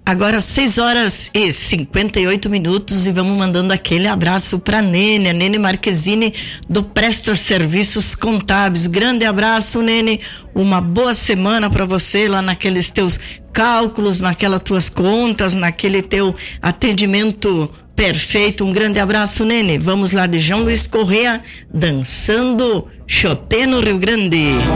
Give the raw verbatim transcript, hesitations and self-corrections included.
Agora seis horas e cinquenta e oito minutos e vamos mandando aquele abraço pra Nene, a Nene Marquezine do Presta Serviços Contábeis. Grande abraço, Nene. Uma boa semana pra você lá naqueles teus cálculos, naquelas tuas contas, naquele teu atendimento perfeito. Um grande abraço, Nene. Vamos lá de João Luiz Correa, dançando Xotê no Rio Grande.